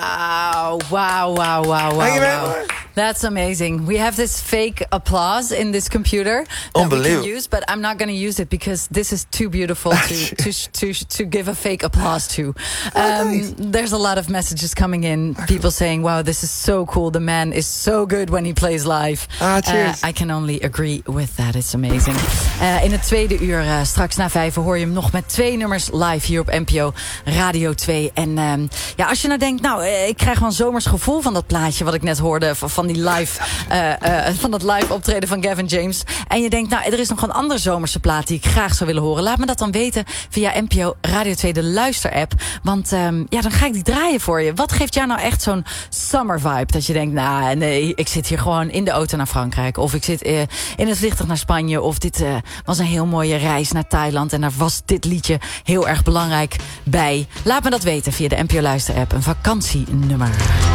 Wow. That's amazing. We have this fake applause in this computer that we can use, but I'm not going to use it because this is too beautiful to give a fake applause to. There's a lot of messages coming in. People saying, wow, this is so cool. The man is so good when he plays live. Cheers. I can only agree with that. It's amazing. In het tweede uur, straks na 5, hoor je hem nog met 2 nummers live hier op NPO Radio 2. En als je nou denkt, ik krijg wel een zomers gevoel van dat plaatje wat ik net hoorde, van die live, van dat live optreden van Gavin James. En je denkt, er is nog een andere zomerse plaat die ik graag zou willen horen. Laat me dat dan weten via NPO Radio 2, de luisterapp. Want dan ga ik die draaien voor je. Wat geeft jou nou echt zo'n summer vibe? Dat je denkt, nee, ik zit hier gewoon in de auto naar Frankrijk. Of ik zit in het vliegtuig naar Spanje. Of dit was een heel mooie reis naar Thailand. En daar was dit liedje heel erg belangrijk bij. Laat me dat weten via de NPO luisterapp. Een vakantienummer.